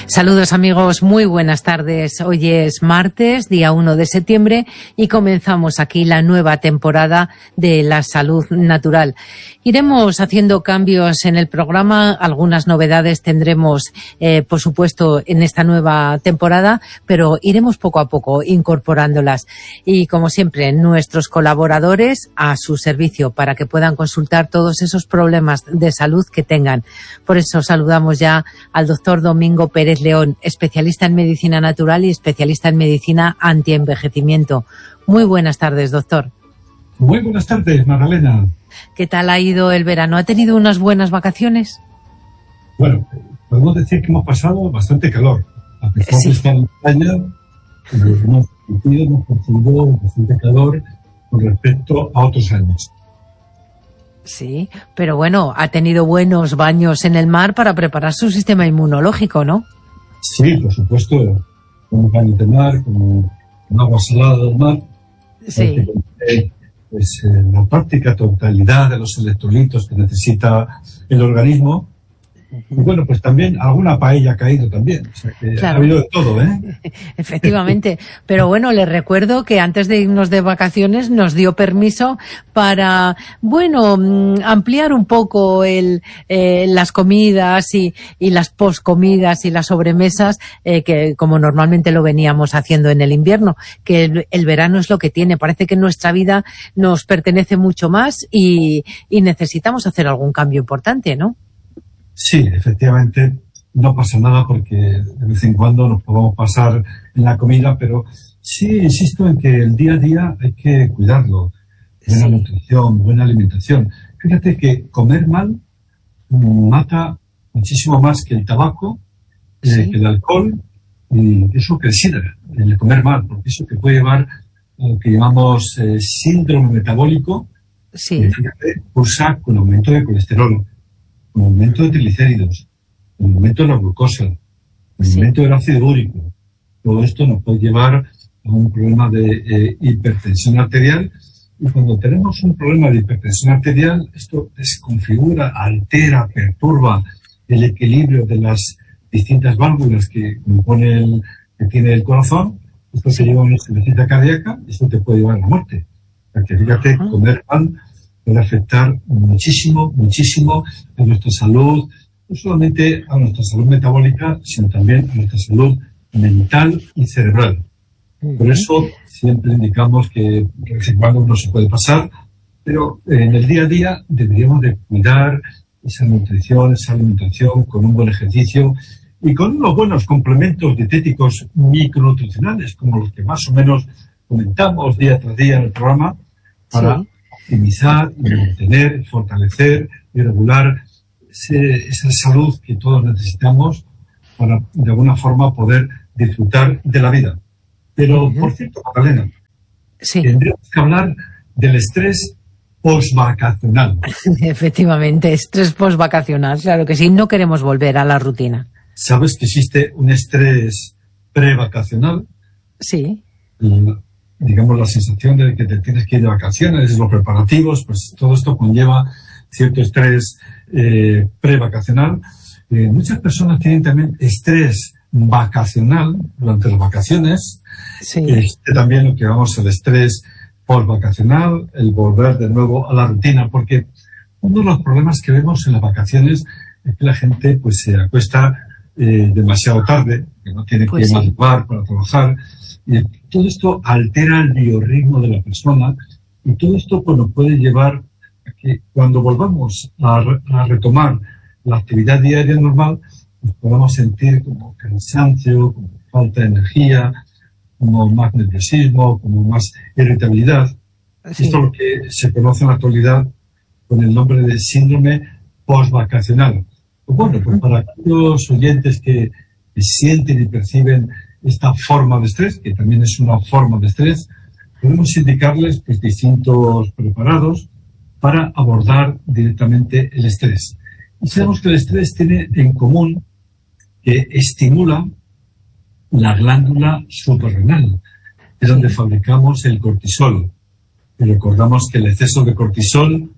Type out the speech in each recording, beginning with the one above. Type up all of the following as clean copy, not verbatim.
Saludos amigos, muy buenas tardes. Hoy es martes, día 1 de septiembre y comenzamos aquí la nueva temporada de la salud natural. Iremos haciendo cambios en el programa, algunas novedades tendremos por supuesto en esta nueva temporada, pero iremos poco a poco incorporándolas. Y como siempre, nuestros colaboradores a su servicio para que puedan consultar todos esos problemas de salud que tengan. Por eso saludamos ya al doctor Domingo Pérez León, especialista en medicina natural y especialista en medicina antienvejecimiento. Muy buenas tardes, doctor. Muy buenas tardes, Magdalena. ¿Qué tal ha ido el verano? ¿Ha tenido unas buenas vacaciones? Bueno, podemos decir que hemos pasado bastante calor. A pesar de estar en España, hemos percibido bastante calor con respecto a otros años. Sí, pero bueno, ha tenido buenos baños en el mar para preparar su sistema inmunológico, ¿no? Sí, por supuesto, como baños de mar, como agua salada del mar. Sí. Pues la práctica totalidad de los electrolitos que necesita el organismo. Y bueno, pues también alguna paella ha caído también. O sea que claro. Ha habido de todo, ¿eh? Efectivamente. Pero bueno, les recuerdo que antes de irnos de vacaciones nos dio permiso para, bueno, ampliar un poco las comidas y las poscomidas y las sobremesas, que como normalmente lo veníamos haciendo en el invierno, que el verano es lo que tiene. Parece que nuestra vida nos pertenece mucho más y necesitamos hacer algún cambio importante, ¿no? Sí, efectivamente, no pasa nada porque de vez en cuando nos podemos pasar en la comida, pero sí insisto en que el día a día hay que cuidarlo. Buena nutrición, buena alimentación. Fíjate que comer mal mata muchísimo más que el tabaco, que el alcohol, y eso que el SIDA, el comer mal, porque eso te puede llevar a lo que llamamos síndrome metabólico, que fíjate, cursa con aumento de colesterol, con aumento de triglicéridos, con aumento de la glucosa, con aumento del ácido úrico. Todo esto nos puede llevar a un problema de hipertensión arterial. Y cuando tenemos un problema de hipertensión arterial, esto desconfigura, altera, perturba el equilibrio de las distintas válvulas que tiene el corazón. Esto te lleva a una insuficiencia cardíaca, esto te puede llevar a la muerte. Porque fíjate, comer pan puede afectar muchísimo, muchísimo a nuestra salud, no solamente a nuestra salud metabólica, sino también a nuestra salud mental y cerebral. Por eso siempre indicamos que de vez en cuando no se puede pasar, pero en el día a día deberíamos de cuidar esa nutrición, esa alimentación con un buen ejercicio y con unos buenos complementos dietéticos micronutricionales, como los que más o menos comentamos día tras día en el programa, para optimizar, mantener, fortalecer y regular esa salud que todos necesitamos para, de alguna forma, poder disfrutar de la vida. Pero, por cierto, Magdalena, tendríamos que hablar del estrés postvacacional. Efectivamente, estrés postvacacional, claro que sí, no queremos volver a la rutina. ¿Sabes que existe un estrés prevacacional? Sí. Digamos, la sensación de que te tienes que ir de vacaciones, los preparativos, pues todo esto conlleva cierto estrés prevacacional. Muchas personas tienen también estrés vacacional durante las vacaciones. También lo que llamamos el estrés postvacacional, el volver de nuevo a la rutina, porque uno de los problemas que vemos en las vacaciones es que la gente pues se acuesta demasiado tarde, que no tiene que madrugar para trabajar. Y todo esto altera el biorritmo de la persona y todo esto pues, nos puede llevar a que cuando volvamos a retomar la actividad diaria normal, nos podamos sentir como cansancio, como falta de energía, como más nerviosismo, como más irritabilidad. Esto es lo que se conoce en la actualidad con el nombre de síndrome postvacacional. Pues bueno, pues para aquellos oyentes que sienten y perciben esta forma de estrés, que también es una forma de estrés, podemos indicarles pues, distintos preparados para abordar directamente el estrés. Y sabemos que el estrés tiene en común que estimula la glándula suprarrenal, es donde fabricamos el cortisol. Y recordamos que el exceso de cortisol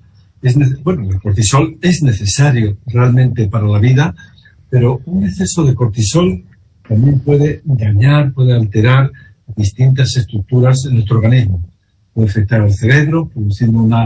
el cortisol es necesario realmente para la vida, pero un exceso de cortisol también puede dañar, puede alterar distintas estructuras en nuestro organismo. Puede afectar al cerebro, produciendo una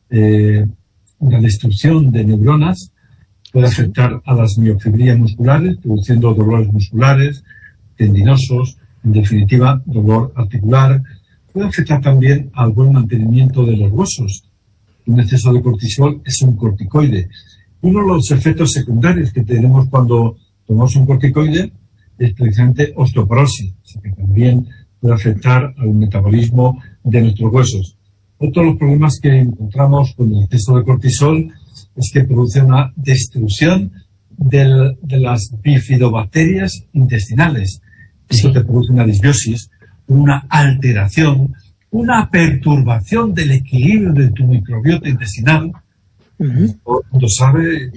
destrucción de neuronas. Puede afectar a las miofibrillas musculares, produciendo dolores musculares, tendinosos, en definitiva, dolor articular. Puede afectar también al buen mantenimiento de los huesos. Un exceso de cortisol es un corticoide. Uno de los efectos secundarios que tenemos cuando tomamos un corticoide es precisamente osteoporosis, así que también puede afectar al metabolismo de nuestros huesos. Otro de los problemas que encontramos con el exceso de cortisol es que produce una destrucción de las bifidobacterias intestinales. Esto te produce una disbiosis, una alteración, una perturbación del equilibrio de tu microbiota intestinal. Todo el mundo sabe,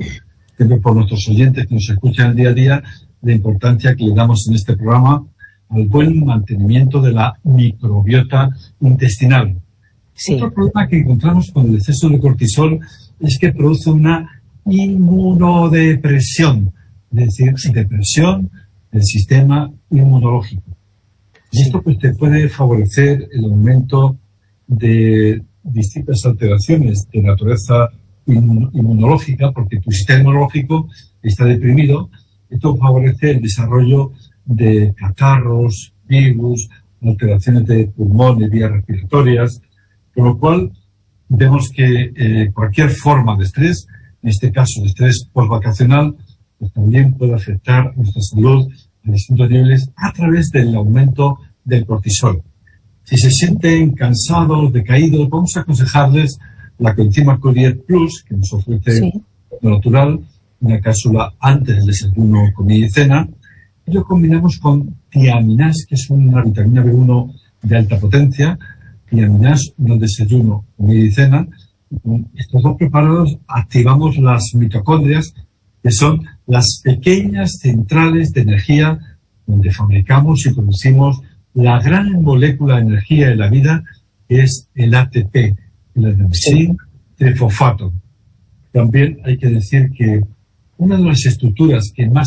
por nuestros oyentes que nos escuchan día a día, la importancia que le damos en este programa al buen mantenimiento de la microbiota intestinal. Sí. Otro problema que encontramos con el exceso de cortisol es que produce una inmunodepresión, es decir, depresión del sistema inmunológico. Y esto pues te puede favorecer el aumento de distintas alteraciones de naturaleza inmunológica, porque tu sistema inmunológico está deprimido. Esto favorece el desarrollo de catarros, virus, alteraciones de pulmones, vías respiratorias, con lo cual vemos que cualquier forma de estrés, en este caso de estrés postvacacional, pues también puede afectar nuestra salud a distintos niveles a través del aumento del cortisol. Si se sienten cansados, decaídos, vamos a aconsejarles la coenzima Q10 Plus, que nos ofrece lo natural, una cápsula antes del desayuno, comida y cena, y lo combinamos con tiaminas, que es una vitamina B1 de alta potencia, tiaminas, un desayuno, comida y cena. Con estos dos preparados activamos las mitocondrias, que son las pequeñas centrales de energía donde fabricamos y producimos la gran molécula de energía de la vida, que es el ATP, el adenosín trifosfato. También hay que decir que una de las estructuras que más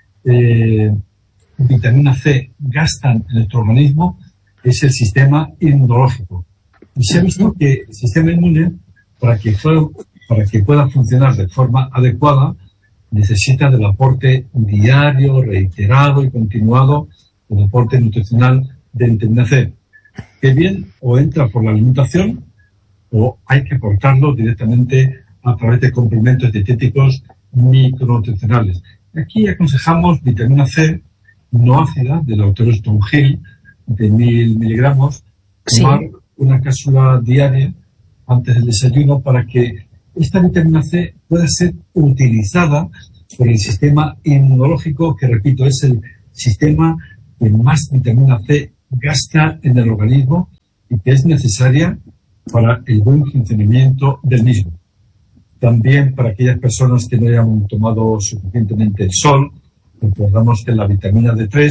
vitamina C gastan en nuestro organismo es el sistema inmunológico. Y se ha visto que el sistema inmune, para que pueda funcionar de forma adecuada, necesita del aporte diario, reiterado y continuado del aporte nutricional de vitamina C, que bien o entra por la alimentación o hay que aportarlo directamente a través de complementos dietéticos micronutricionales. Aquí aconsejamos vitamina C no ácida del autor Stone Hill de 1000 miligramos, tomar una cápsula diaria antes del desayuno para que esta vitamina C pueda ser utilizada por el sistema inmunológico, que repito, es el sistema que más vitamina C gasta en el organismo y que es necesaria para el buen funcionamiento del mismo. También para aquellas personas que no hayan tomado suficientemente el sol, recordamos que la vitamina D3,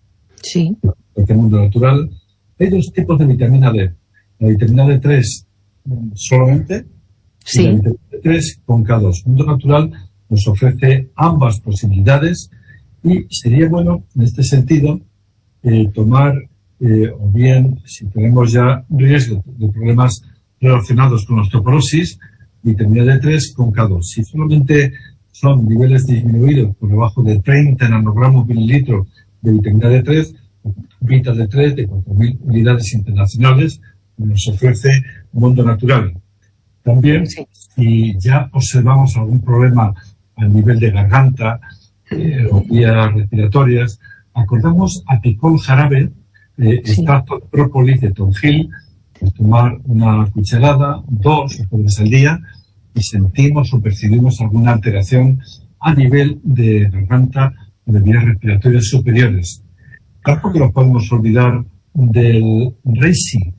del mundo natural, hay dos tipos de vitamina D. La vitamina D3 solamente y la vitamina D3 con K2. El mundo natural nos ofrece ambas posibilidades y sería bueno, en este sentido, tomar, o bien, si tenemos ya riesgo de problemas relacionados con osteoporosis, vitamina D3 con K2. Si solamente son niveles disminuidos por debajo de 30 nanogramos mililitros de vitamina D3, Vita D3 de 4.000 unidades internacionales nos ofrece Mundo Natural. También, si ya observamos algún problema a nivel de garganta o vías respiratorias, acordamos Apicol jarabe, extracto de própolis de tonjil, pues tomar una cucharada, 2 veces al día, y sentimos o percibimos alguna alteración a nivel de garganta o de vías respiratorias superiores. Tampoco nos podemos olvidar del Reishi.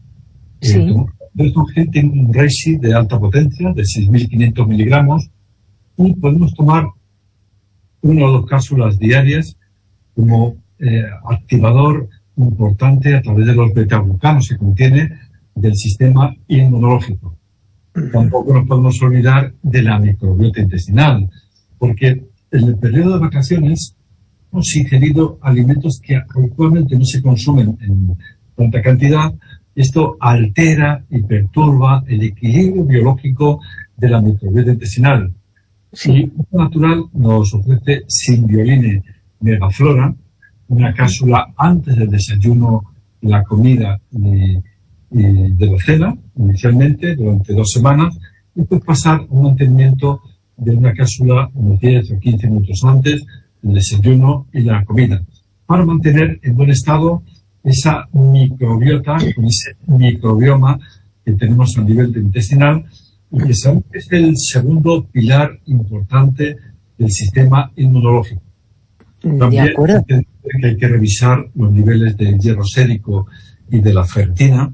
El tonjil tiene un Reishi de alta potencia, de 6.500 miligramos, y podemos tomar una o dos cápsulas diarias como activador importante a través de los betaglucanos que contiene del sistema inmunológico. Tampoco nos podemos olvidar de la microbiota intestinal, porque en el periodo de vacaciones hemos ingerido alimentos que actualmente no se consumen en tanta cantidad. Esto altera y perturba el equilibrio biológico de la microbiota intestinal. Sí. Y Mundo Natural nos ofrece Symbioline Megaflora, una cápsula antes del desayuno, la comida y de la cena, inicialmente, durante 2 semanas, y después pasar un mantenimiento de una cápsula unos 10 o 15 minutos antes del desayuno y la comida, para mantener en buen estado esa microbiota, con ese microbioma que tenemos a nivel intestinal, y que sabemos que es el segundo pilar importante del sistema inmunológico. También De acuerdo. que hay que revisar los niveles de hierro sérico y de la ferritina.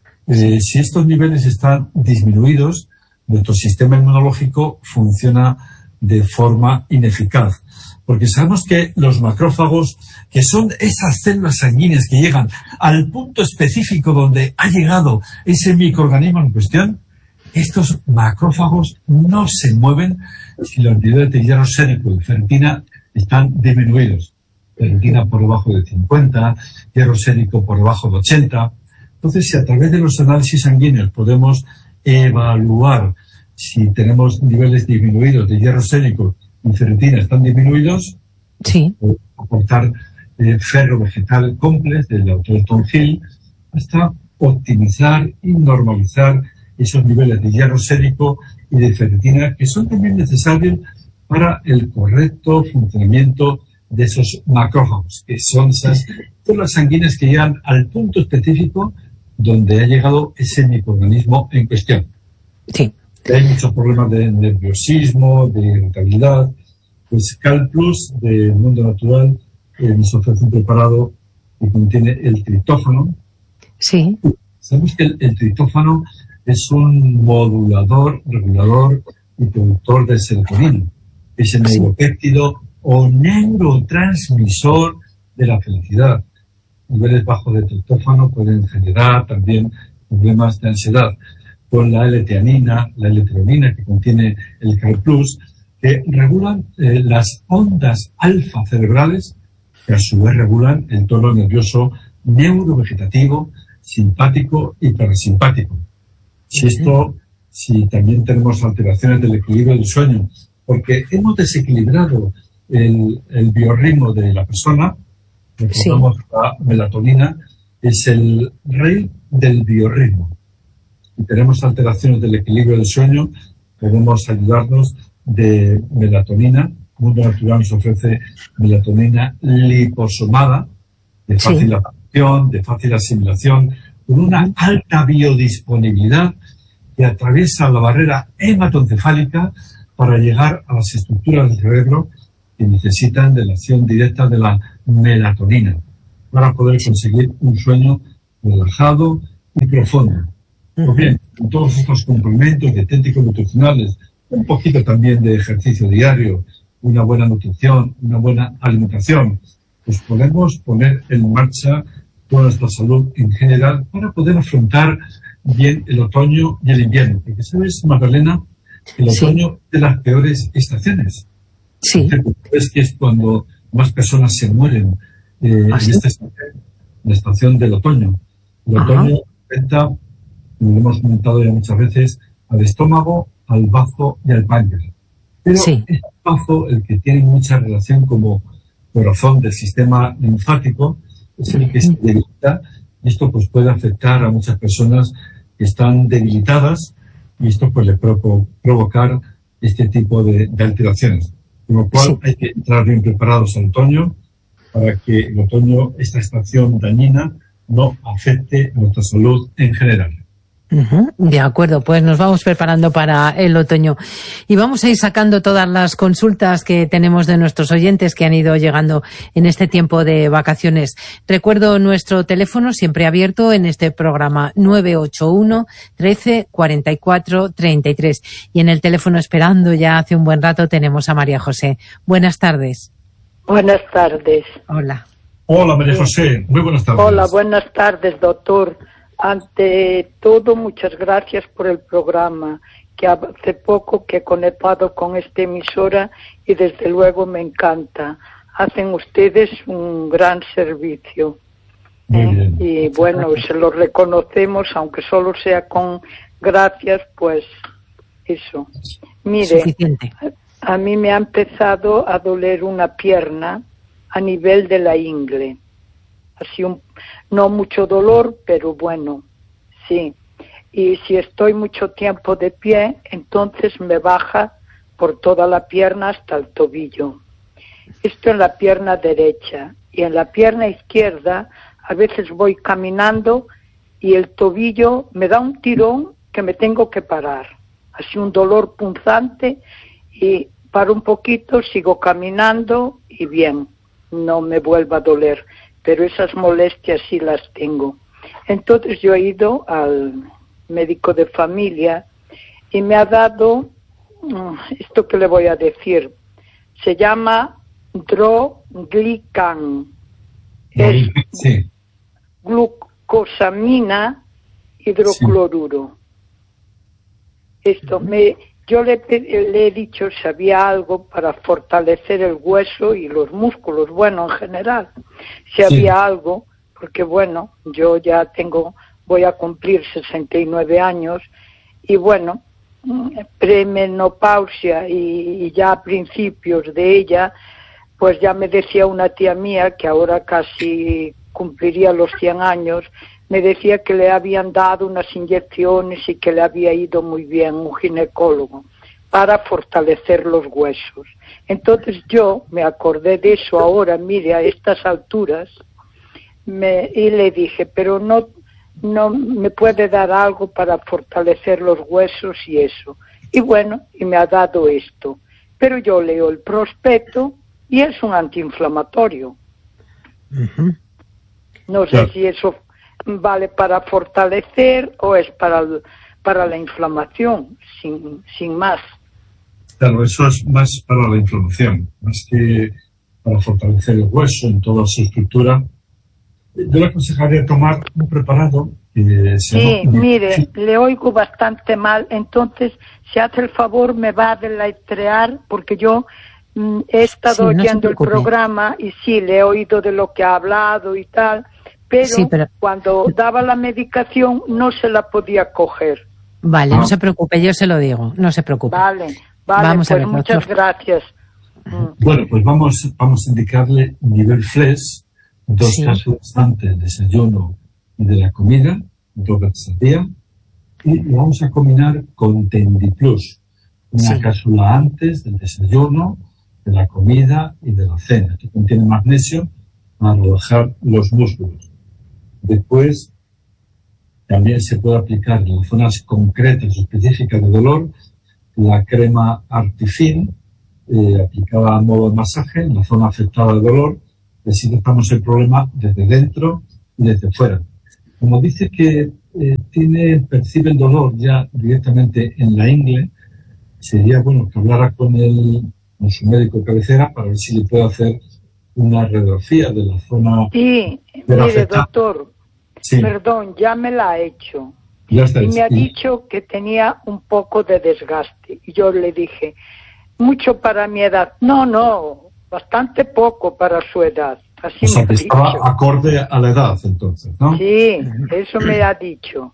Si estos niveles están disminuidos, nuestro sistema inmunológico funciona de forma ineficaz. Porque sabemos que los macrófagos, que son esas células sanguíneas que llegan al punto específico donde ha llegado ese microorganismo en cuestión, estos macrófagos no se mueven si los niveles de hierro sérico y ferritina están disminuidos. Ferritina por debajo de 50, hierro sérico por debajo de 80. Entonces, si a través de los análisis sanguíneos podemos evaluar si tenemos niveles disminuidos de hierro sérico y ferritina están disminuidos, sí, aportar ferro vegetal complex del autor Tom Hill, hasta optimizar y normalizar esos niveles de hierro sérico y de ferritina, que son también necesarios para el correcto funcionamiento de esos macrófagos, que son esas células sanguíneas que llegan al punto específico donde ha llegado ese microorganismo en cuestión. Sí. Hay muchos problemas de nerviosismo, de irritabilidad. Pues CalPlus del Mundo Natural nos ofrece un preparado que contiene el triptófano. Sí. Sabemos que el triptófano es un modulador, regulador y productor de serotonina. Es el neuropéptido o neurotransmisor de la felicidad. Niveles bajos de triptófano pueden generar también problemas de ansiedad. Con la L-teanina, la L-treonina que contiene el CalPlus, que regulan las ondas alfa cerebrales, que a su vez regulan el tono nervioso neurovegetativo, simpático y parasimpático. Si también tenemos alteraciones del equilibrio del sueño, porque hemos desequilibrado el biorritmo de la persona, recordamos la melatonina es el rey del biorritmo. Si tenemos alteraciones del equilibrio del sueño, podemos ayudarnos de melatonina. Mundo Natural nos ofrece melatonina liposomada, de fácil absorción, de fácil asimilación, con una alta biodisponibilidad que atraviesa la barrera hematoencefálica para llegar a las estructuras del cerebro que necesitan de la acción directa de la melatonina para poder conseguir un sueño relajado y profundo. Pues bien, con todos estos complementos dietéticos nutricionales, un poquito también de ejercicio diario, una buena nutrición, una buena alimentación, pues podemos poner en marcha toda nuestra salud en general para poder afrontar bien el otoño y el invierno. Porque, ¿sabes, Magdalena? El otoño es de las peores estaciones. Sí. Es que es cuando más personas se mueren en esta estación, la estación del otoño. El otoño afecta, como hemos comentado ya muchas veces, al estómago, al bazo y al páncreas. Pero el bazo, el que tiene mucha relación como corazón del sistema linfático, es el que se debilita, y esto pues puede afectar a muchas personas que están debilitadas, y esto pues le puede provocar este tipo de alteraciones. Con lo cual hay que entrar bien preparados al otoño para que el otoño, esta estación dañina, no afecte nuestra salud en general. De acuerdo, pues nos vamos preparando para el otoño y vamos a ir sacando todas las consultas que tenemos de nuestros oyentes que han ido llegando en este tiempo de vacaciones. Recuerdo nuestro teléfono siempre abierto en este programa 981 13 44 33 y en el teléfono esperando ya hace un buen rato tenemos a María José. Buenas tardes. Buenas tardes. Hola. Hola, María José. Muy buenas tardes. Hola, buenas tardes, doctor. Ante todo, muchas gracias por el programa, que hace poco que he conectado con esta emisora y desde luego me encanta. hacen ustedes un gran servicio. Y bueno, se lo reconocemos, aunque solo sea con gracias, pues eso. Mire, suficiente. A mí me ha empezado a doler una pierna a nivel de la ingle. Así no mucho dolor, pero bueno, sí. Y si estoy mucho tiempo de pie, entonces me baja por toda la pierna hasta el tobillo. Esto en la pierna derecha. Y en la pierna izquierda, a veces voy caminando y el tobillo me da un tirón que me tengo que parar. Así un dolor punzante y paro un poquito, sigo caminando y bien, no me vuelva a doler. Pero esas molestias sí las tengo. Entonces yo he ido al médico de familia y me ha dado esto que le voy a decir. Se llama Droglican. Es glucosamina hidrocloruro. Yo le he dicho si había algo para fortalecer el hueso y los músculos, bueno, en general, si había algo, porque bueno, yo ya voy a cumplir 69 años y bueno, premenopausia y ya a principios de ella, pues ya me decía una tía mía que ahora casi cumpliría los 100 años, me decía que le habían dado unas inyecciones y que le había ido muy bien un ginecólogo para fortalecer los huesos. Entonces yo me acordé de eso ahora, mire, a estas alturas, y le dije, pero no me puede dar algo para fortalecer los huesos y eso. Y bueno, y me ha dado esto. Pero yo leo el prospecto y es un antiinflamatorio. Uh-huh. No sé si eso vale para fortalecer o es para la inflamación, sin más. Claro, eso es más para la inflamación, más que para fortalecer el hueso en toda su estructura. Yo le aconsejaría tomar un preparado que se llama... Mire, le oigo bastante mal, entonces, si hace el favor, me va a deletrear, porque yo he estado oyendo el programa y sí, le he oído de lo que ha hablado y tal, pero cuando daba la medicación no se la podía coger. Vale, no se preocupe, yo se lo digo, no se preocupe. Vale, vamos pues a ver, muchas gracias. Bueno, pues vamos a indicarle nivel FLES, 2 cápsulas antes del desayuno y de la comida, 2 veces al día, y lo vamos a combinar con Tendiplus, una cápsula antes del desayuno, de la comida y de la cena, que contiene magnesio para relajar los músculos. Después, también se puede aplicar en las zonas concretas o específicas de dolor la crema Artifin, aplicada a modo de masaje en la zona afectada de dolor, y así tratamos el problema desde dentro y desde fuera. Como dice que percibe el dolor ya directamente en la ingle, sería bueno que hablara con su médico de cabecera para ver si le puede hacer una radiografía de la zona. Sí, mire, doctor, perdón, ya me la ha hecho. Ya está, y me ha dicho que tenía un poco de desgaste. Y yo le dije, mucho para mi edad. No, bastante poco para su edad. Así o sea, me que ha estaba dicho. Acorde a la edad, entonces, ¿no? Sí, eso me ha dicho.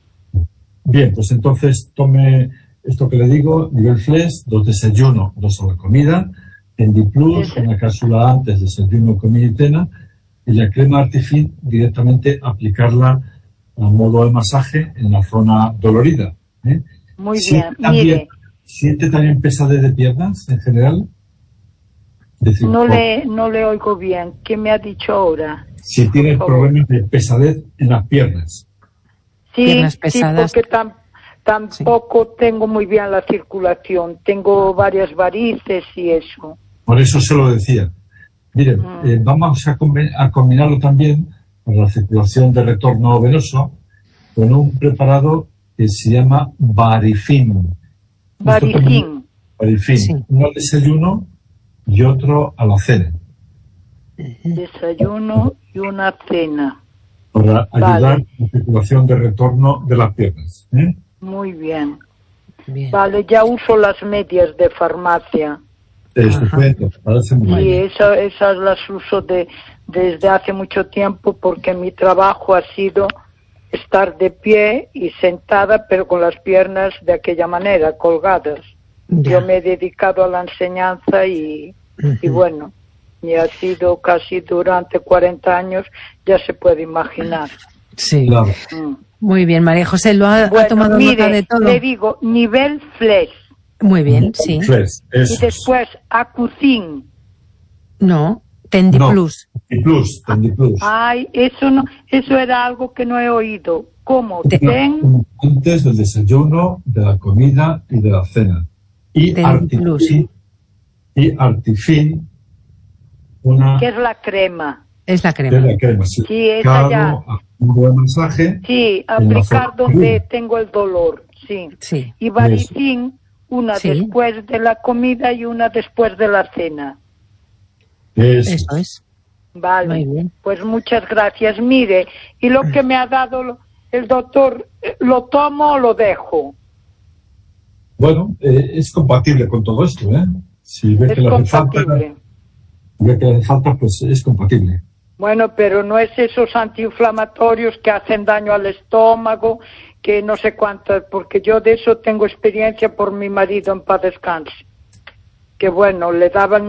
Bien, pues entonces tome esto que le digo, nivel FLES, 2 desayunos, 2 a la comida, Tendiplus, una cápsula antes, desayuno, comida y cena, y la crema Artifin directamente aplicarla a modo de masaje en la zona dolorida. Muy bien, mire. ¿Siente también pesadez de piernas en general? Decir, no le oigo bien. ¿Qué me ha dicho ahora? Si tiene problemas de pesadez en las piernas. Sí, piernas pesadas. Sí, porque tampoco tengo muy bien la circulación. Tengo varias varices y eso. Por eso se lo decía. Miren, vamos a combinarlo también con la circulación de retorno venoso con un preparado que se llama Varifin. Varifin. Sí. Uno al desayuno y otro a la cena. Desayuno y una cena. Para ayudar a la circulación de retorno de las piernas. Muy bien. Vale, ya uso las medias de farmacia. Estupendo, parece muy bien. Sí, esas las uso desde hace mucho tiempo porque mi trabajo ha sido estar de pie y sentada, pero con las piernas de aquella manera, colgadas. Ya. Yo me he dedicado a la enseñanza y bueno, y ha sido casi durante 40 años, ya se puede imaginar. Sí. Claro. Muy bien, María José, ha tomado nota de todo. Le digo, nivel FLES. Muy bien, sí. Y después, Acucin. No, Tendiplus. Tendiplus. Ay, eso era algo que no he oído. ¿Cómo? Antes del desayuno, de la comida y de la cena. Y Artifin, ¿qué es la crema? Es la crema. Sí, esa ya. Un buen masaje. Sí, aplicar donde tengo el dolor, sí. Y Varicin, una después de la comida y una después de la cena. Eso es. Vale, muy bien. Pues muchas gracias. Mire, y lo que me ha dado el doctor, ¿lo tomo o lo dejo? Bueno, es compatible con todo esto, ¿eh? Si ve que le hace falta, pues es compatible. Bueno, pero no es esos antiinflamatorios que hacen daño al estómago, que no sé cuántas, porque yo de eso tengo experiencia por mi marido, en paz descanse. Que bueno, le daban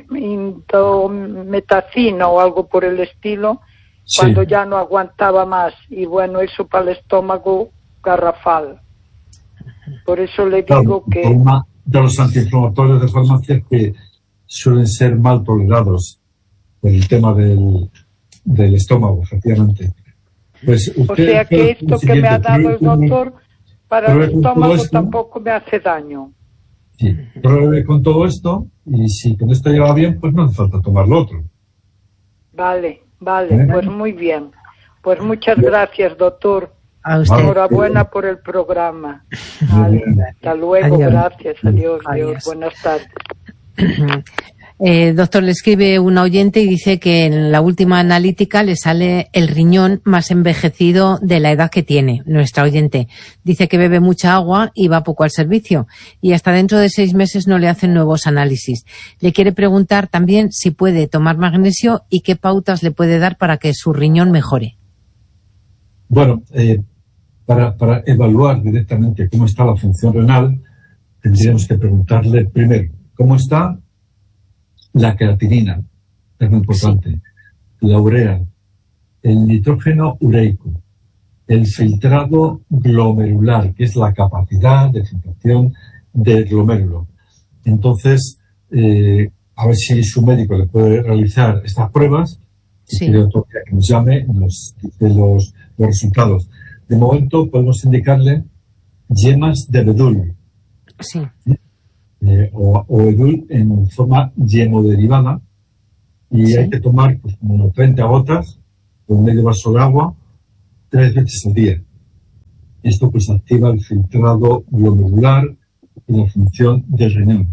indometacina o algo por el estilo, cuando ya no aguantaba más. Y bueno, eso para el estómago garrafal. Por eso le digo que... De los antiinflamatorios de farmacia que suelen ser mal tolerados por el tema del estómago, efectivamente. Pues o sea que esto que me ha dado el doctor para el estómago tampoco me hace daño. Sí, pruebe con todo esto y si con esto lleva bien, pues no hace falta tomar lo otro. Vale, pues muy bien. Pues muchas gracias, doctor. A usted. Enhorabuena por el programa. Vale, hasta luego, adiós. Gracias, adiós. Buenas tardes. Doctor, le escribe una oyente y dice que en la última analítica le sale el riñón más envejecido de la edad que tiene, nuestra oyente. Dice que bebe mucha agua y va poco al servicio y hasta dentro de 6 meses no le hacen nuevos análisis. Le quiere preguntar también si puede tomar magnesio y qué pautas le puede dar para que su riñón mejore. Bueno, para evaluar directamente cómo está la función renal, tendríamos que preguntarle primero cómo está la creatinina, es muy importante, la urea, el nitrógeno ureico, el filtrado glomerular, que es la capacidad de filtración del glomérulo. Entonces, a ver si su médico le puede realizar estas pruebas y que nos llame y nos dice los resultados. De momento podemos indicarle yemas de bedul. Sí. O edul en forma hemodderivada y hay que tomar pues como 30 gotas con medio vaso de agua 3 veces al día. Esto pues activa el filtrado glomerular y la función del riñón.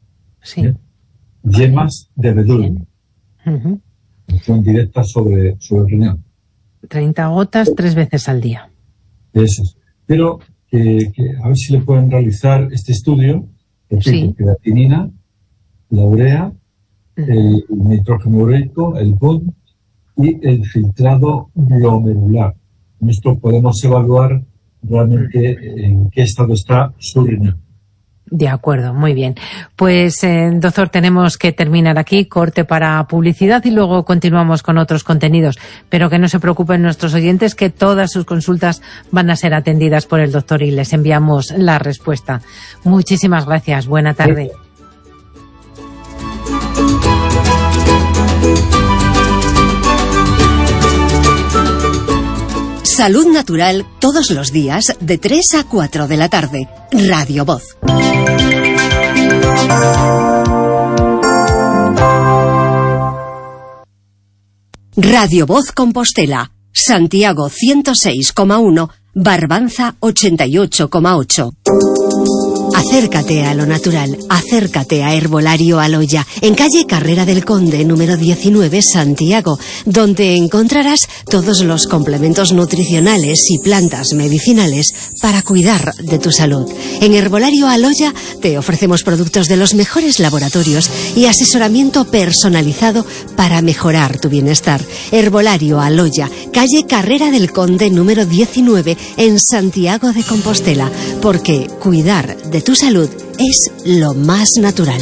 Yemas de bedul. Función directa sobre el riñón. 30 gotas 3 veces al día. Eso es. Pero a ver si le pueden realizar este estudio. Creatinina, la urea, el nitrógeno ureico, el PUN y el filtrado glomerular. Con esto podemos evaluar realmente en qué estado está su riñón. De acuerdo, muy bien. Pues, doctor, tenemos que terminar aquí, corte para publicidad y luego continuamos con otros contenidos. Pero que no se preocupen nuestros oyentes, que todas sus consultas van a ser atendidas por el doctor y les enviamos la respuesta. Muchísimas gracias. Buena tarde. Salud Natural todos los días de 3 a 4 de la tarde. Radio Voz. Radio Voz Compostela. Santiago 106,1, Barbanza 88,8. Acércate a lo natural, acércate a Herbolario Aloya, en calle Carrera del Conde, número 19, Santiago, donde encontrarás todos los complementos nutricionales y plantas medicinales para cuidar de tu salud. En Herbolario Aloya te ofrecemos productos de los mejores laboratorios y asesoramiento personalizado para mejorar tu bienestar. Herbolario Aloya, calle Carrera del Conde, número 19, en Santiago de Compostela, porque cuidar de tu salud es lo más natural.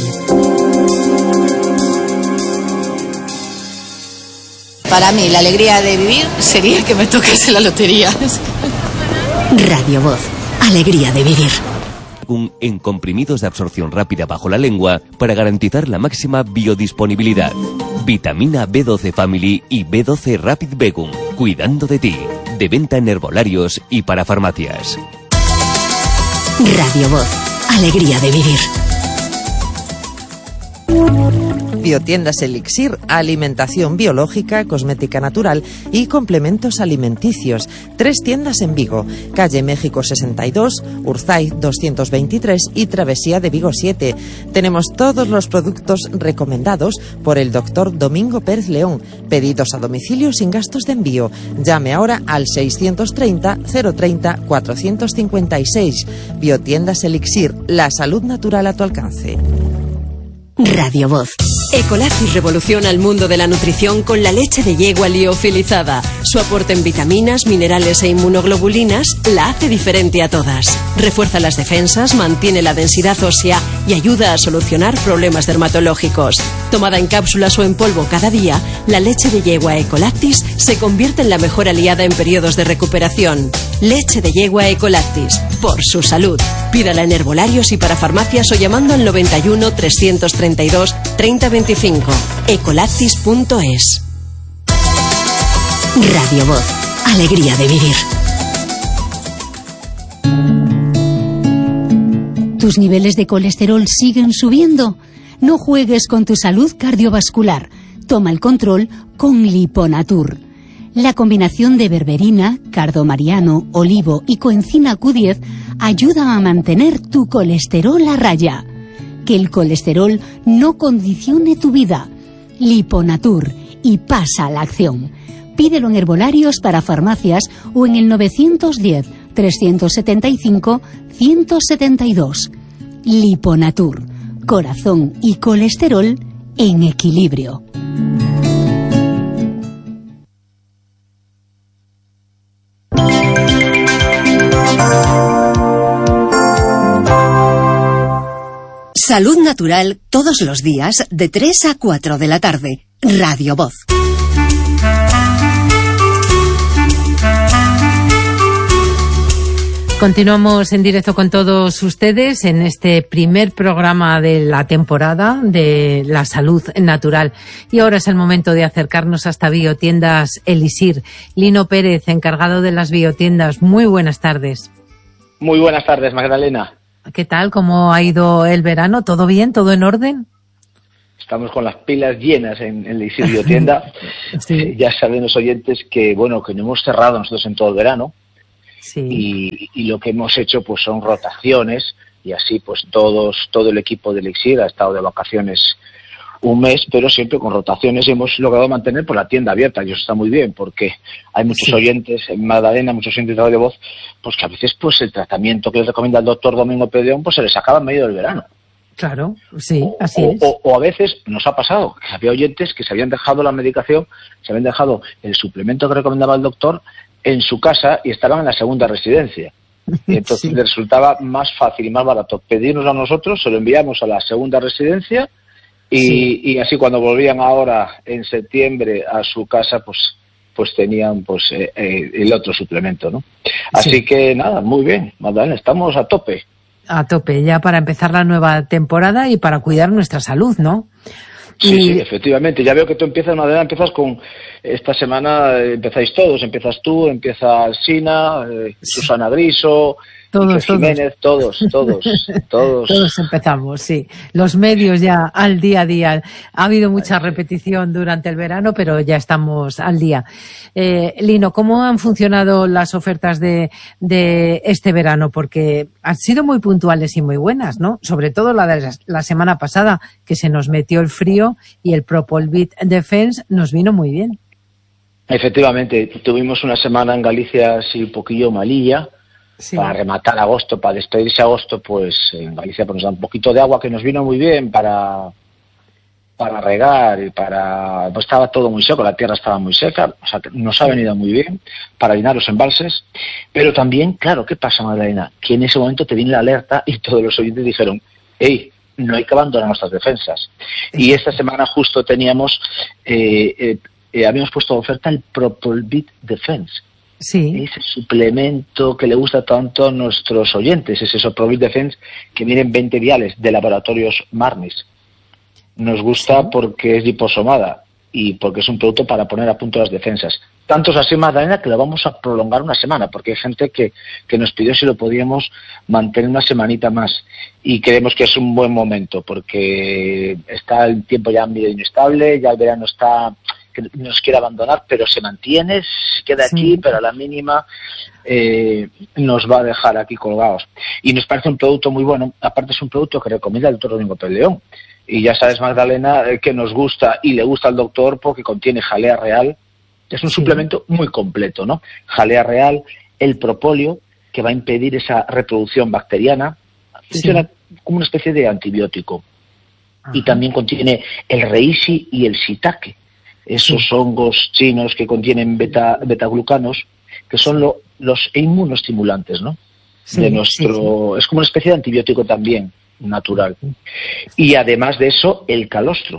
Para mí, la alegría de vivir sería que me tocase la lotería. Radio Voz, alegría de vivir. En comprimidos de absorción rápida bajo la lengua para garantizar la máxima biodisponibilidad. Vitamina B12 Family y B12 Rapid Begum, cuidando de ti. De venta en herbolarios y para farmacias. Radio Voz, alegría de vivir. Biotiendas Elixir, alimentación biológica, cosmética natural y complementos alimenticios. 3 tiendas en Vigo, calle México 62, Urzay 223 y Travesía de Vigo 7. Tenemos todos los productos recomendados por el doctor Domingo Pérez León. Pedidos a domicilio sin gastos de envío. Llame ahora al 630 030 456. Biotiendas Elixir, la salud natural a tu alcance. Radio Voz. Ecolactis revoluciona el mundo de la nutrición con la leche de yegua liofilizada. Su aporte en vitaminas, minerales e inmunoglobulinas la hace diferente a todas. Refuerza las defensas, mantiene la densidad ósea y ayuda a solucionar problemas dermatológicos. Tomada en cápsulas o en polvo cada día, la leche de yegua Ecolactis se convierte en la mejor aliada en periodos de recuperación. Leche de yegua Ecolactis, por su salud. Pídala en herbolarios y para farmacias o llamando al 91 332 3025. Ecolactis.es. Radio Voz, alegría de vivir. ¿Tus niveles de colesterol siguen subiendo? No juegues con tu salud cardiovascular. Toma el control con Liponatur. La combinación de berberina, cardomariano, olivo y coenzima Q10 ayuda a mantener tu colesterol a raya. Que el colesterol no condicione tu vida. Liponatur, y pasa a la acción. Pídelo en herbolarios para farmacias o en el 910 375 172. Liponatur, corazón y colesterol en equilibrio. Salud natural todos los días de 3 a 4 de la tarde. Radio Voz. Continuamos en directo con todos ustedes en este primer programa de la temporada de la salud natural. Y ahora es el momento de acercarnos hasta Biotiendas Elixir. Lino Pérez, encargado de las biotiendas. Muy buenas tardes. Muy buenas tardes, Magdalena. ¿Qué tal? ¿Cómo ha ido el verano? ¿Todo bien? ¿Todo en orden? Estamos con las pilas llenas en Elixir Biotienda. Sí. Ya saben los oyentes que, bueno, que no hemos cerrado nosotros en todo el verano. Sí. Y lo que hemos hecho pues son rotaciones y así pues todo el equipo de Elixir ha estado de vacaciones un mes, pero siempre con rotaciones hemos logrado mantener pues la tienda abierta y eso está muy bien porque hay muchos oyentes en Magdalena, muchos oyentes de Radio Voz, pues que a veces pues el tratamiento que les recomienda el doctor Domingo Pedeón pues se les acaba en medio del verano. Claro, sí, así es. O a veces nos ha pasado que había oyentes que se habían dejado la medicación, se habían dejado el suplemento que recomendaba el doctor en su casa y estaban en la segunda residencia. Y entonces les resultaba más fácil y más barato pedirnos a nosotros, se lo enviamos a la segunda residencia y así cuando volvían ahora en septiembre a su casa, pues tenían pues el otro suplemento, ¿no? Así que nada, muy bien, Magdalena, estamos a tope. A tope, ya para empezar la nueva temporada y para cuidar nuestra salud, ¿no? Sí, efectivamente. Ya veo que tú empiezas, Magdalena, empiezas con... Esta semana empezáis todos, empiezas tú, empieza Sina, Susana Griso, Todos. Jiménez, todos. Todos empezamos, sí. Los medios ya al día a día. Ha habido mucha repetición durante el verano, pero ya estamos al día. Lino, ¿cómo han funcionado las ofertas de este verano? Porque han sido muy puntuales y muy buenas, ¿no? Sobre todo la de la semana pasada, que se nos metió el frío y el Propol-Vit Defense nos vino muy bien. Efectivamente, tuvimos una semana en Galicia así un poquillo malilla. Sí. Para rematar agosto, para despedirse agosto, pues en Galicia pues, nos da un poquito de agua que nos vino muy bien para regar y pues estaba todo muy seco, la tierra estaba muy seca, o sea que nos ha venido muy bien para llenar los embalses, pero también, claro, ¿qué pasa, Magdalena? Que en ese momento te viene la alerta y todos los oyentes dijeron, hey, no hay que abandonar nuestras defensas. Y esta semana justo teníamos, habíamos puesto de oferta el Propol-Vit Defense. Sí. Ese suplemento que le gusta tanto a nuestros oyentes, ese Propol-Vit Defense que vienen 20 viales de laboratorios Marnis. Nos gusta porque es liposomada y porque es un producto para poner a punto las defensas. Tanto es así, Magdalena, que lo vamos a prolongar una semana, porque hay gente que nos pidió si lo podíamos mantener una semanita más. Y creemos que es un buen momento, porque está el tiempo ya medio inestable, ya el verano está que nos quiere abandonar, pero se mantiene, se queda aquí, pero a la mínima nos va a dejar aquí colgados. Y nos parece un producto muy bueno, aparte es un producto que recomienda el doctor Domingo Peleón. Y ya sabes, Magdalena, que nos gusta y le gusta al doctor porque contiene jalea real. Es un suplemento muy completo, ¿no? Jalea real, el propóleo, que va a impedir esa reproducción bacteriana. Funciona como una especie de antibiótico. Ajá. Y también contiene el reishi y el shiitake. Esos hongos chinos que contienen betaglucanos, que son los inmunoestimulantes, ¿no? De nuestro, es como una especie de antibiótico también, natural. Y además de eso, el calostro,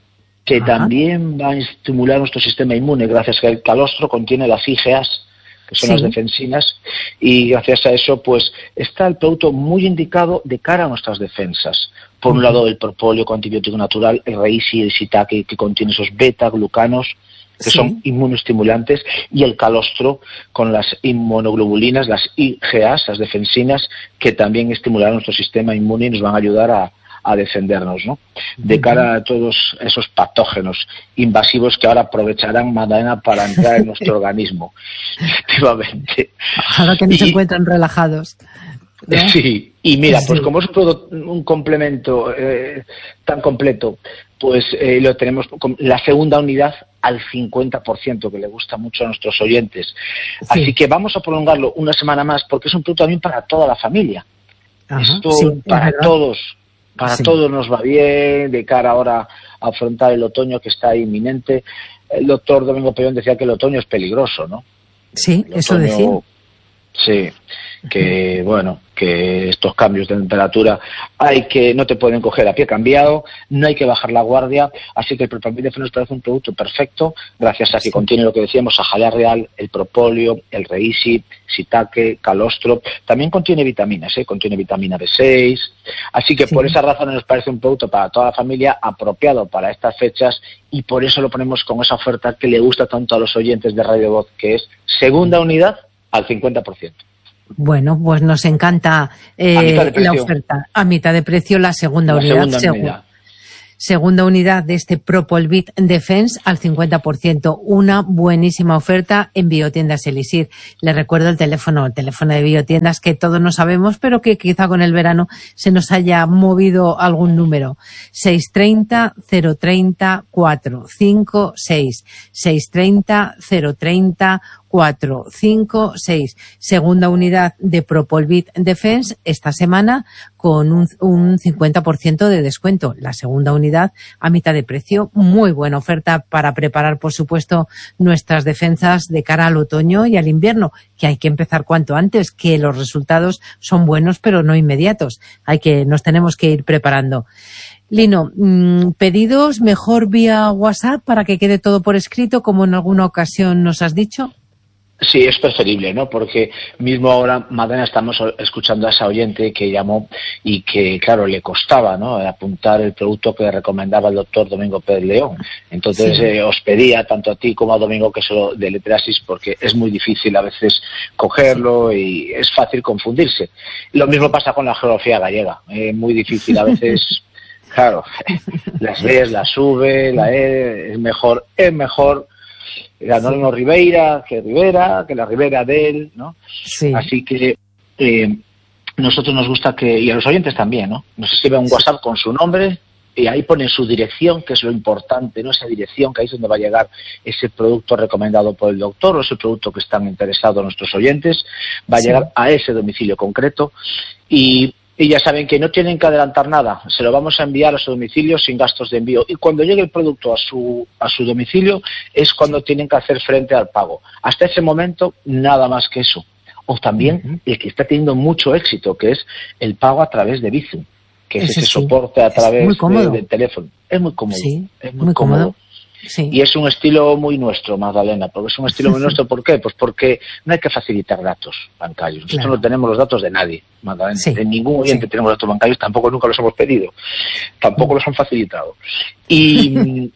que también va a estimular nuestro sistema inmune, gracias a que el calostro contiene las IgAs, que son las defensinas, y gracias a eso, pues, está el producto muy indicado de cara a nuestras defensas. Por un lado, el propóleo con antibiótico natural, el reishi y el shiitake, que contiene esos beta-glucanos, que son inmunoestimulantes, y el calostro con las inmunoglobulinas, las IgAs, las defensinas, que también estimulan nuestro sistema inmune y nos van a ayudar a defendernos, ¿no? De cara a todos esos patógenos invasivos que ahora aprovecharán, Magdalena, para entrar en nuestro organismo. Efectivamente. Ahora que nos encuentran relajados, ¿no? Sí, y mira, pues como es un complemento tan completo, pues lo tenemos con la segunda unidad al 50%, que le gusta mucho a nuestros oyentes. Así que vamos a prolongarlo una semana más, porque es un producto también para toda la familia. Esto para todos. Para todos nos va bien, de cara ahora a afrontar el otoño que está inminente. El doctor Domingo Pellón decía que el otoño es peligroso, ¿no? Sí, eso decía. Sí, que bueno, que estos cambios de temperatura no te pueden coger a pie cambiado, no hay que bajar la guardia, así que el Propol-Vit Defense nos parece un producto perfecto, gracias a que contiene lo que decíamos, a jalea real, el propóleo, el reishi, shiitake, calostro, también contiene vitaminas, contiene vitamina B6, así que por esa razón nos parece un producto para toda la familia, apropiado para estas fechas, y por eso lo ponemos con esa oferta que le gusta tanto a los oyentes de Radio Voz, que es segunda unidad al 50%. Bueno, pues nos encanta la oferta. A mitad de precio la segunda unidad. Segunda unidad de este Propol-Vit Defense al 50%. Una buenísima oferta en Biotiendas Elixir. Les recuerdo el teléfono de Biotiendas, que todos no sabemos, pero que quizá con el verano se nos haya movido algún número. 630 030 456. 630 030 456. Segunda unidad de Propol-Vit Defense esta semana con un 50% de descuento. La segunda unidad a mitad de precio. Muy buena oferta para preparar, por supuesto, nuestras defensas de cara al otoño y al invierno, que hay que empezar cuanto antes, que los resultados son buenos pero no inmediatos. Nos tenemos que ir preparando. Lino, ¿pedidos mejor vía WhatsApp para que quede todo por escrito, como en alguna ocasión nos has dicho? Sí, es preferible, ¿no? Porque mismo ahora, Madalena, estamos escuchando a esa oyente que llamó y que, claro, le costaba, ¿no?, apuntar el producto que recomendaba el doctor Domingo Pérez León. Entonces, os pedía, tanto a ti como a Domingo, que se lo deletreasis, porque es muy difícil a veces cogerlo y es fácil confundirse. Lo mismo pasa con la geografía gallega. Muy difícil a veces, claro, las ves, las sube, la E, es mejor la Norma Ribeira, que la Ribera de él, ¿no? Sí. Así que nosotros nos gusta que, y a los oyentes también, ¿no?, nos escriben un WhatsApp con su nombre y ahí ponen su dirección, que es lo importante, ¿no?, esa dirección, que ahí es donde va a llegar ese producto recomendado por el doctor o ese producto que están interesados nuestros oyentes, va a llegar a ese domicilio concreto y ya saben que no tienen que adelantar nada, se lo vamos a enviar a su domicilio sin gastos de envío. Y cuando llegue el producto a su domicilio es cuando tienen que hacer frente al pago. Hasta ese momento, nada más que eso. O también el que está teniendo mucho éxito, que es el pago a través de Bizum, que es ese soporte a través del teléfono. Es muy cómodo. Sí, es muy cómodo. Sí. Y es un estilo muy nuestro, Magdalena, porque es un estilo muy nuestro. ¿Por qué? Pues porque no hay que facilitar datos bancarios. Nosotros no tenemos los datos de nadie, Magdalena. De ningún oyente tenemos datos bancarios, tampoco nunca los hemos pedido, tampoco los han facilitado. Y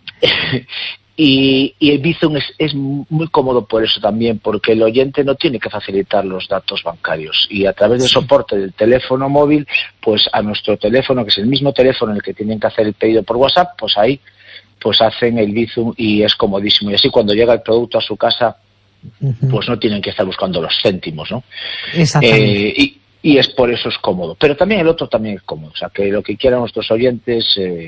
el Bizum es muy cómodo por eso también, porque el oyente no tiene que facilitar los datos bancarios y a través del soporte del teléfono móvil, pues a nuestro teléfono, que es el mismo teléfono en el que tienen que hacer el pedido por WhatsApp, pues ahí pues hacen el Bizum y es comodísimo. Y así cuando llega el producto a su casa, pues no tienen que estar buscando los céntimos, ¿no? Exactamente. Y es por eso es cómodo. Pero también el otro también es cómodo. O sea, que lo que quieran nuestros oyentes,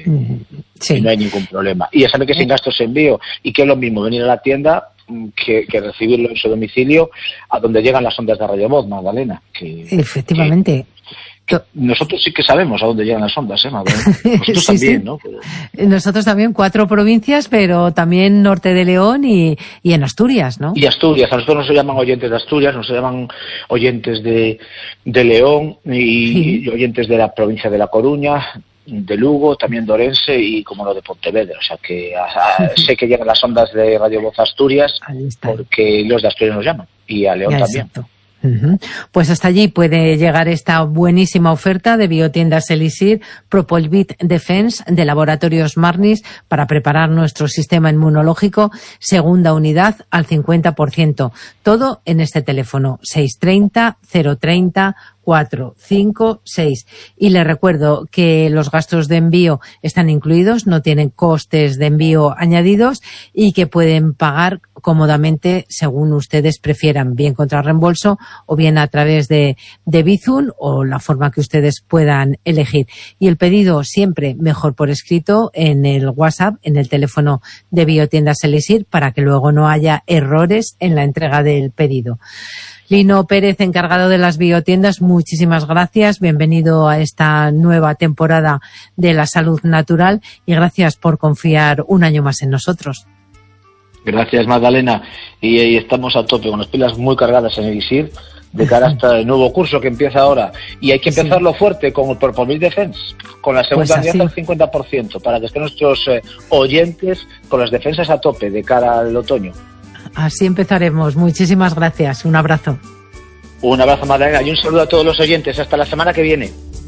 no hay ningún problema. Y ya saben que sin gastos de envío, y que es lo mismo venir a la tienda que recibirlo en su domicilio, a donde llegan las ondas de Radio Voz, Magdalena. Efectivamente. Nosotros sí que sabemos a dónde llegan las ondas, nosotros también, ¿no? Nosotros también, 4 provincias, pero también norte de León y en Asturias, ¿no? Y Asturias, a nosotros no se llaman oyentes de Asturias, nos llaman oyentes de León y oyentes de la provincia de La Coruña, de Lugo, también de Orense y como lo de Pontevedra. O sea que sé que llegan las ondas de Radio Voz a Asturias porque los de Asturias nos llaman y a León también. Exacto. Pues hasta allí puede llegar esta buenísima oferta de Biotiendas Elixir Propolvit Defense de Laboratorios Marnis para preparar nuestro sistema inmunológico, segunda unidad al 50%. Todo en este teléfono 630 030 456. Y les recuerdo que los gastos de envío están incluidos, no tienen costes de envío añadidos y que pueden pagar cómodamente según ustedes prefieran, bien contra reembolso o bien a través de Bizum o la forma que ustedes puedan elegir. Y el pedido siempre mejor por escrito en el WhatsApp, en el teléfono de Biotiendas Elixir, para que luego no haya errores en la entrega del pedido. Lino Pérez, encargado de las biotiendas, muchísimas gracias. Bienvenido a esta nueva temporada de la salud natural y gracias por confiar un año más en nosotros. Gracias, Magdalena. Y estamos a tope, con las pilas muy cargadas en Elixir, de cara hasta el nuevo curso que empieza ahora. Y hay que empezarlo fuerte con el Propolvit Defense, con la segunda unidad al 50%, para que estén nuestros oyentes con las defensas a tope de cara al otoño. Así empezaremos. Muchísimas gracias. Un abrazo. Un abrazo, Magdalena, y un saludo a todos los oyentes. Hasta la semana que viene.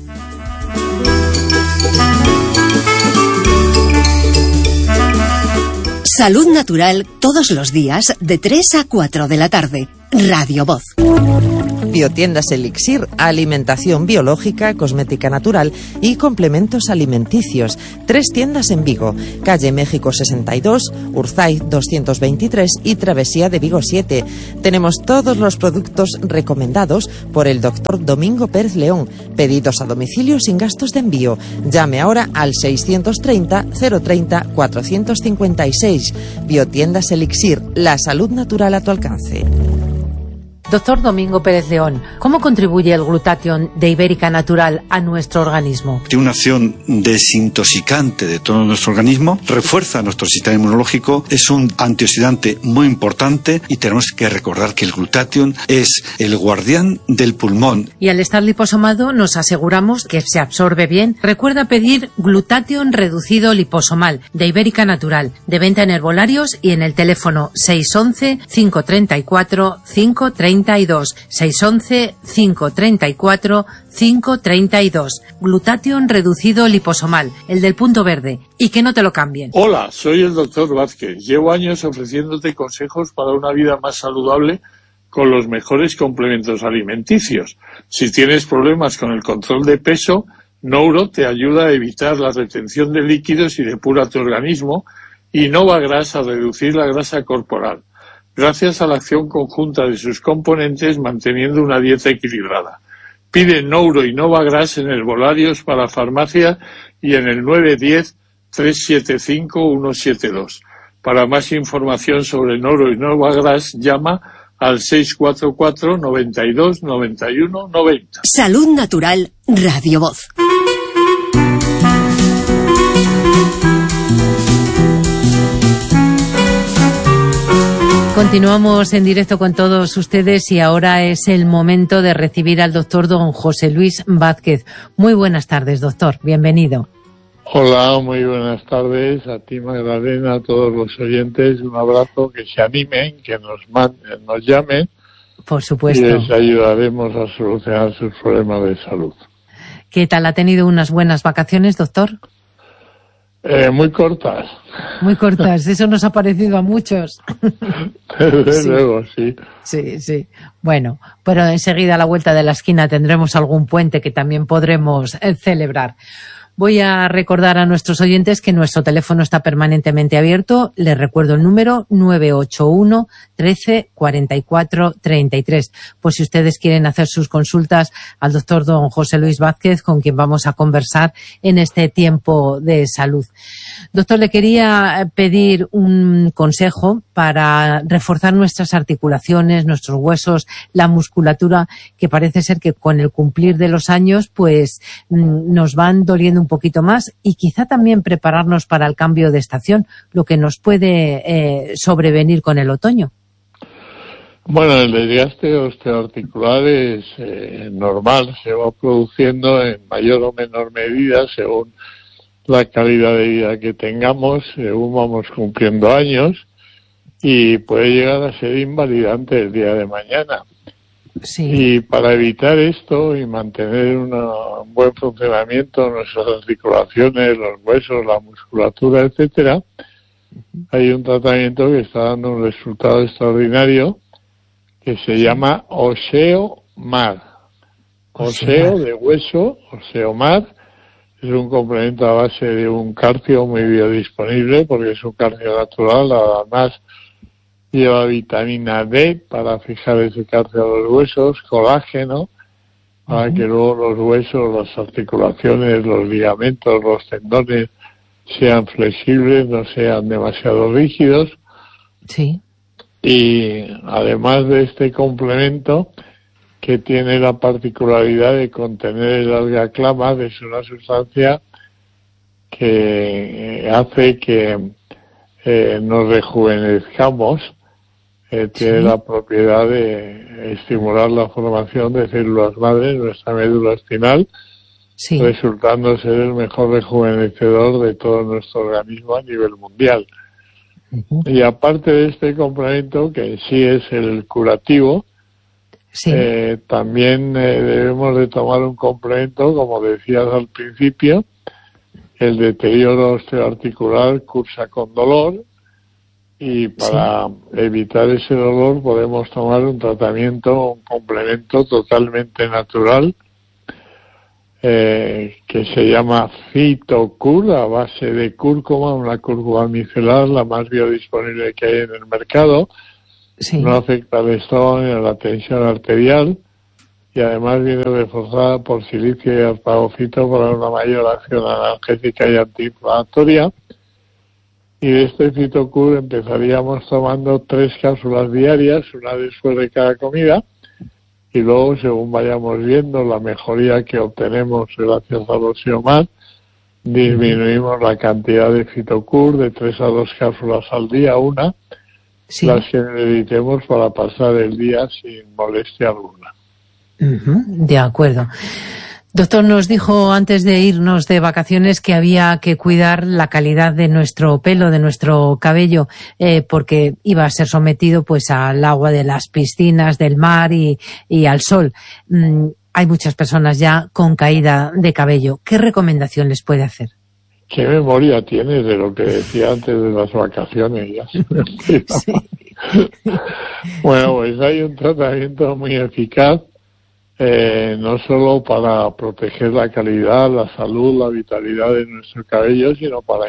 Salud Natural todos los días de 3 a 4 de la tarde. Radio Voz. Biotiendas Elixir, alimentación biológica, cosmética natural y complementos alimenticios. 3 tiendas en Vigo, calle México 62, Urzaiz 223 y Travesía de Vigo 7. Tenemos todos los productos recomendados por el doctor Domingo Pérez León, pedidos a domicilio sin gastos de envío. Llame ahora al 630 030 456. Biotiendas Elixir, la salud natural a tu alcance. Doctor Domingo Pérez León, ¿cómo contribuye el Glutathione de Ibérica Natural a nuestro organismo? Tiene una acción desintoxicante de todo nuestro organismo, refuerza nuestro sistema inmunológico, es un antioxidante muy importante y tenemos que recordar que el Glutathione es el guardián del pulmón. Y al estar liposomado nos aseguramos que se absorbe bien. Recuerda pedir Glutathione reducido liposomal de Ibérica Natural, de venta en herbolarios y en el teléfono 611 534 532. 611 534 532. Glutathione reducido liposomal, el del punto verde. Y que no te lo cambien. Hola, soy el doctor Vázquez. Llevo años ofreciéndote consejos para una vida más saludable con los mejores complementos alimenticios. Si tienes problemas con el control de peso, Nouro te ayuda a evitar la retención de líquidos y depura tu organismo, y Novagras a reducir la grasa corporal, gracias a la acción conjunta de sus componentes manteniendo una dieta equilibrada. Pide Nouro y Novagras en herbolarios para farmacia y en el 910-375-172. Para más información sobre Nouro y Novagras, llama al 644 92 91 90. Salud Natural, Radio Voz. Continuamos en directo con todos ustedes y ahora es el momento de recibir al doctor don José Luis Vázquez. Muy buenas tardes, doctor. Bienvenido. Hola, muy buenas tardes a ti, Magdalena, a todos los oyentes. Un abrazo, que se animen, que nos llamen. Por supuesto. Y les ayudaremos a solucionar sus problemas de salud. ¿Qué tal? ¿Ha tenido unas buenas vacaciones, doctor? Muy cortas. Muy cortas, eso nos ha parecido a muchos. Desde luego, sí. Sí, sí. Bueno, pero enseguida a la vuelta de la esquina tendremos algún puente que también podremos celebrar. Voy a recordar a nuestros oyentes que nuestro teléfono está permanentemente abierto. Les recuerdo el número 981 13 44 33. Por si ustedes quieren hacer sus consultas al doctor don José Luis Vázquez, con quien vamos a conversar en este tiempo de salud. Doctor, le quería pedir un consejo para reforzar nuestras articulaciones, nuestros huesos, la musculatura, que parece ser que con el cumplir de los años pues nos van doliendo un poquito más, y quizá también prepararnos para el cambio de estación, lo que nos puede sobrevenir con el otoño. Bueno, el desgaste osteoarticular es normal, se va produciendo en mayor o menor medida según la calidad de vida que tengamos, según vamos cumpliendo años, y puede llegar a ser invalidante el día de mañana. Sí. Y para evitar esto y mantener un buen funcionamiento de nuestras articulaciones, los huesos, la musculatura, etcétera, hay un tratamiento que está dando un resultado extraordinario que se llama Oseomar. Oseo de hueso, Oseomar, es un complemento a base de un calcio muy biodisponible porque es un calcio natural, además lleva vitamina D para fijar ese calcio a los huesos, colágeno, para que luego los huesos, las articulaciones, los ligamentos, los tendones sean flexibles, no sean demasiado rígidos. Sí. Y además de este complemento, que tiene la particularidad de contener el alga clama, es una sustancia que hace que nos rejuvenezcamos. Tiene la propiedad de estimular la formación de células madre en nuestra médula espinal, resultando ser el mejor rejuvenecedor de todo nuestro organismo a nivel mundial. Y aparte de este complemento, que en sí es el curativo, también debemos de tomar un complemento, como decías al principio, el deterioro osteoarticular cursa con dolor, y para evitar ese dolor podemos tomar un tratamiento, un complemento totalmente natural, que se llama Phytocur, a base de cúrcuma, una cúrcuma micelar, la más biodisponible que hay en el mercado. No afecta al estómago ni a la tensión arterial, y además viene reforzada por silicio y arpagofito para una mayor acción analgésica y antiinflamatoria. Y de este Phytocur empezaríamos tomando 3 cápsulas diarias, una después de cada comida, y luego, según vayamos viendo la mejoría que obtenemos gracias al Osteomar, disminuimos la cantidad de Fitocur de 3 a 2 cápsulas al día, las que necesitemos para pasar el día sin molestia alguna. De acuerdo. Doctor, nos dijo antes de irnos de vacaciones que había que cuidar la calidad de nuestro pelo, de nuestro cabello, porque iba a ser sometido pues al agua de las piscinas, del mar y al sol. Hay muchas personas ya con caída de cabello. ¿Qué recomendación les puede hacer? ¿Qué memoria tienes de lo que decía antes de las vacaciones? Ya se me olvidaba. Bueno, pues hay un tratamiento muy eficaz, no solo para proteger la calidad, la salud, la vitalidad de nuestro cabello, sino para